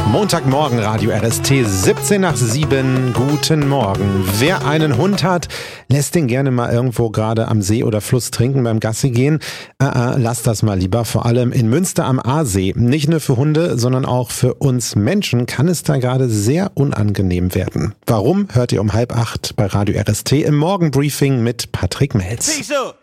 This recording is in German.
Montagmorgen, Radio RST, 17 nach 7. Guten Morgen. Wer einen Hund hat, lässt den gerne mal irgendwo gerade am See oder Fluss trinken beim Gassi gehen. Lasst das mal lieber, vor allem in Münster am Aasee. Nicht nur für Hunde, sondern auch für uns Menschen kann es da gerade sehr unangenehm werden. Warum, hört ihr um 7:30 bei Radio RST im Morgenbriefing mit Patrick Melz.